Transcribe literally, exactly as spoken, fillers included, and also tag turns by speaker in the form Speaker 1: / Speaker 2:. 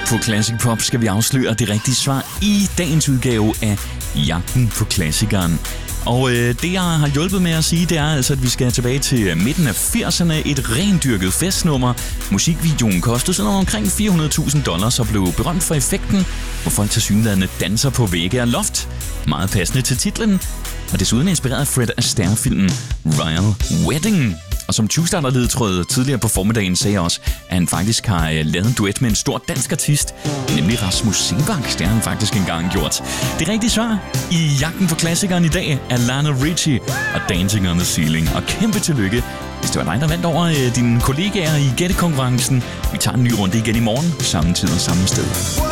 Speaker 1: på Classic Pop skal vi afsløre det rigtige svar i dagens udgave af Jagten på Klassikeren. Og øh, det, jeg har hjulpet med at sige, det er altså, at vi skal tilbage til midten af firserne. Et rendyrket festnummer. Musikvideoen kostede sådan omkring fire hundrede tusind dollars og blev berømt for effekten, hvor folk tilsyneladende danser på vægge og loft. Meget passende til titlen. Og desuden inspireret af Fred Astaire-filmen Royal Wedding. Og som tyve-starter-ledetråd tidligere på formiddagen sagde jeg også, at han faktisk har lavet en duet med en stor dansk artist, nemlig Rasmus Seebach. Det har han faktisk engang gjort. Det rigtige svar i Jagten på Klassikeren i dag er Lionel Richie og Dancing on the Ceiling. Og kæmpe tillykke, hvis det var dig, der vandt over øh, dine kollegaer i gættekonkurrencen. Vi tager en ny runde igen i morgen, samme tid og samme sted.